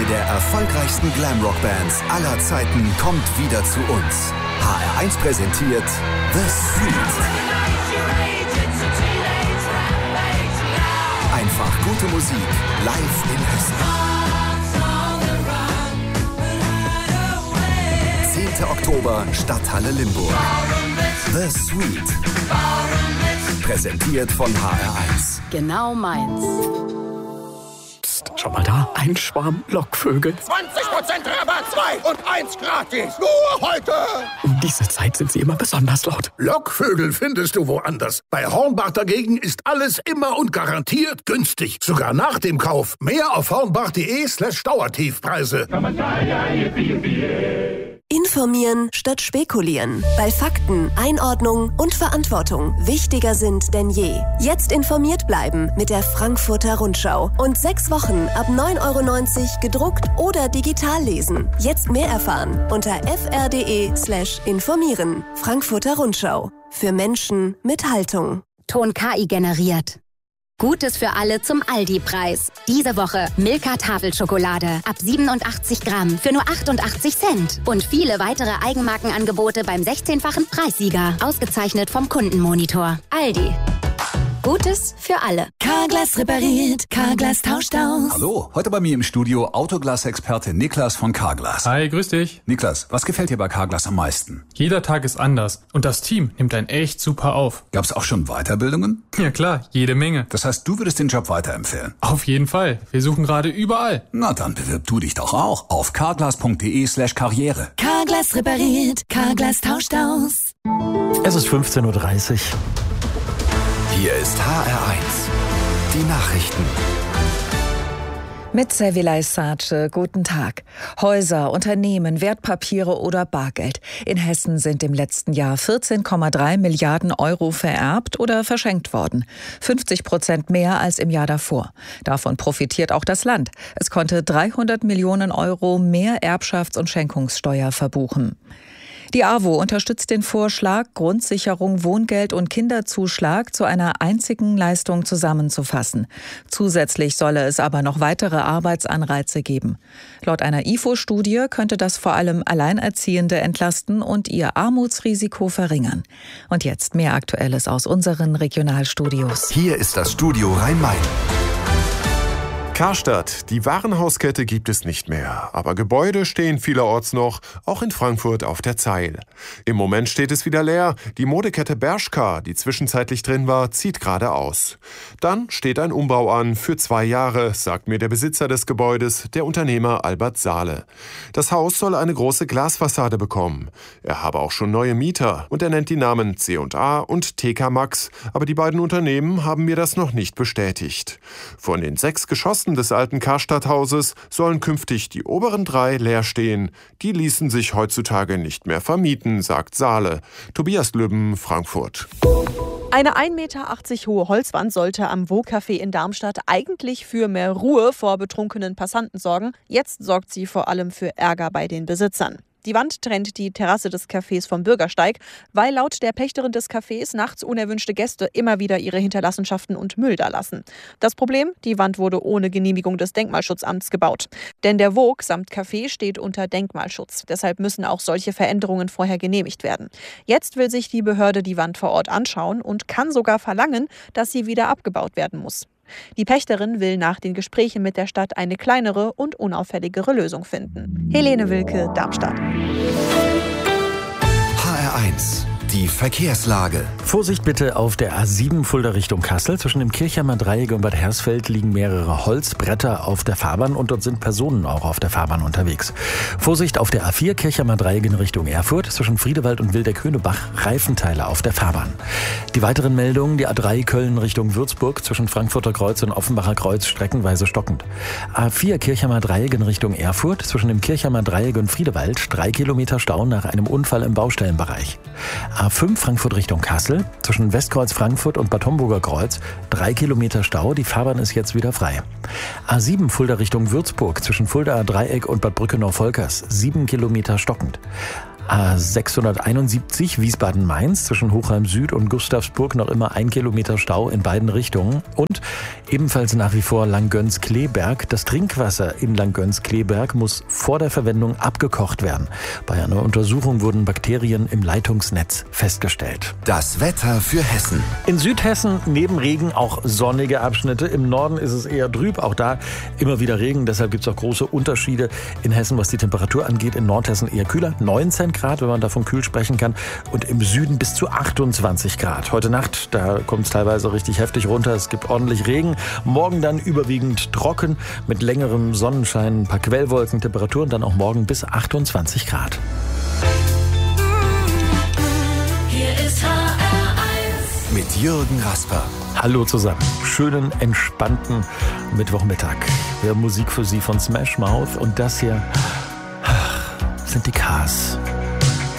der erfolgreichsten Glamrock-Bands aller Zeiten kommt wieder zu uns. HR1 präsentiert The Street. Einfach gute Musik live in Hessen. 10. Oktober, Stadthalle Limburg. The Street. Präsentiert von HR1. Genau meins. Psst, schau mal da, ein Schwarm Lockvögel. 20% Rabatt, 2 und 1 gratis. Nur heute. Um diese Zeit sind sie immer besonders laut. Lockvögel findest du woanders. Bei Hornbach dagegen ist alles immer und garantiert günstig. Sogar nach dem Kauf. Mehr auf hornbach.de/Dauertiefpreise. Informieren statt spekulieren. Bei Fakten, Einordnung und Verantwortung wichtiger sind denn je. Jetzt informiert bleiben mit der Frankfurter Rundschau. Und 6 Wochen ab 9,90 € gedruckt oder digital lesen. Jetzt mehr erfahren unter fr.de/informieren. Frankfurter Rundschau. Für Menschen mit Haltung. Ton KI generiert. Gutes für alle zum Aldi-Preis. Diese Woche Milka Tafelschokolade ab 87 Gramm für nur 88 Cent. Und viele weitere Eigenmarkenangebote beim 16-fachen Preissieger. Ausgezeichnet vom Kundenmonitor. Aldi. Gutes für alle. Carglass repariert, Carglass tauscht aus. Hallo, heute bei mir im Studio Autoglas-Experte Niklas von Carglass. Hi, grüß dich. Niklas, was gefällt dir bei Carglass am meisten? Jeder Tag ist anders und das Team nimmt einen echt super auf. Gab's auch schon Weiterbildungen? Ja klar, jede Menge. Das heißt, du würdest den Job weiterempfehlen? Auf jeden Fall. Wir suchen gerade überall. Na, dann bewirb du dich doch auch auf carglass.de/Karriere. Carglass repariert, Carglass tauscht aus. Es ist 15:30 Uhr. Hier ist HR1. Die Nachrichten. Mit Servilay Sace, guten Tag. Häuser, Unternehmen, Wertpapiere oder Bargeld. In Hessen sind im letzten Jahr 14,3 Milliarden € vererbt oder verschenkt worden. 50% mehr als im Jahr davor. Davon profitiert auch das Land. Es konnte 300 Millionen € mehr Erbschafts- und Schenkungssteuer verbuchen. Die AWO unterstützt den Vorschlag, Grundsicherung, Wohngeld und Kinderzuschlag zu einer einzigen Leistung zusammenzufassen. Zusätzlich solle es aber noch weitere Arbeitsanreize geben. Laut einer IFO-Studie könnte das vor allem Alleinerziehende entlasten und ihr Armutsrisiko verringern. Und jetzt mehr Aktuelles aus unseren Regionalstudios. Hier ist das Studio Rhein-Main. Karstadt, die Warenhauskette gibt es nicht mehr, aber Gebäude stehen vielerorts noch, auch in Frankfurt auf der Zeil. Im Moment steht es wieder leer, die Modekette Bershka, die zwischenzeitlich drin war, zieht gerade aus. Dann steht ein Umbau an für 2 Jahre, sagt mir der Besitzer des Gebäudes, der Unternehmer Albert Sahle. Das Haus soll eine große Glasfassade bekommen. Er habe auch schon neue Mieter und er nennt die Namen C&A und TK Maxx, aber die beiden Unternehmen haben mir das noch nicht bestätigt. Von den 6 Geschossen des alten Karstadthauses sollen künftig die oberen 3 leer stehen. Die ließen sich heutzutage nicht mehr vermieten, sagt Sahle. Tobias Lübben, Frankfurt. Eine 1,80 Meter hohe Holzwand sollte am Wo-Café in Darmstadt eigentlich für mehr Ruhe vor betrunkenen Passanten sorgen. Jetzt sorgt sie vor allem für Ärger bei den Besitzern. Die Wand trennt die Terrasse des Cafés vom Bürgersteig, weil laut der Pächterin des Cafés nachts unerwünschte Gäste immer wieder ihre Hinterlassenschaften und Müll dalassen. Das Problem? Die Wand wurde ohne Genehmigung des Denkmalschutzamts gebaut. Denn der Vogue samt Café steht unter Denkmalschutz. Deshalb müssen auch solche Veränderungen vorher genehmigt werden. Jetzt will sich die Behörde die Wand vor Ort anschauen und kann sogar verlangen, dass sie wieder abgebaut werden muss. Die Pächterin will nach den Gesprächen mit der Stadt eine kleinere und unauffälligere Lösung finden. Helene Wilke, Darmstadt. HR1. Die Verkehrslage. Vorsicht bitte auf der A7 Fulda Richtung Kassel. Zwischen dem Kirchheimer Dreieck und Bad Hersfeld liegen mehrere Holzbretter auf der Fahrbahn und dort sind Personen auch auf der Fahrbahn unterwegs. Vorsicht auf der A4 Kirchheimer Dreieck in Richtung Erfurt. Zwischen Friedewald und Wildeck-Höhnebach Reifenteile auf der Fahrbahn. Die weiteren Meldungen, die A3 Köln Richtung Würzburg zwischen Frankfurter Kreuz und Offenbacher Kreuz streckenweise stockend. A4 Kirchheimer Dreieck in Richtung Erfurt. Zwischen dem Kirchheimer Dreieck und Friedewald 3 Kilometer Stau nach einem Unfall im Baustellenbereich. A5 Frankfurt Richtung Kassel, zwischen Westkreuz Frankfurt und Bad Homburger Kreuz 3 Kilometer Stau, die Fahrbahn ist jetzt wieder frei. A7 Fulda Richtung Würzburg, zwischen Fuldaer Dreieck und Bad Brückenau-Volkers 7 Kilometer stockend. A671 Wiesbaden-Mainz zwischen Hochheim Süd und Gustavsburg noch immer 1 Kilometer Stau in beiden Richtungen. Und ebenfalls nach wie vor Langgöns-Kleeberg. Das Trinkwasser in Langgöns-Kleeberg muss vor der Verwendung abgekocht werden. Bei einer Untersuchung wurden Bakterien im Leitungsnetz festgestellt. Das Wetter für Hessen. In Südhessen neben Regen auch sonnige Abschnitte. Im Norden ist es eher trüb, auch da immer wieder Regen. Deshalb gibt es auch große Unterschiede in Hessen, was die Temperatur angeht. In Nordhessen eher kühler, 19 Grad, wenn man da von kühl sprechen kann. Und im Süden bis zu 28 Grad. Heute Nacht, da kommt es teilweise richtig heftig runter. Es gibt ordentlich Regen. Morgen dann überwiegend trocken mit längerem Sonnenschein, ein paar Quellwolken, Temperaturen dann auch morgen bis 28 Grad. Hier ist HR1 mit Jürgen Rasper. Hallo zusammen. Schönen, entspannten Mittwochmittag. Wir haben Musik für Sie von Smash Mouth und das hier sind die Cars.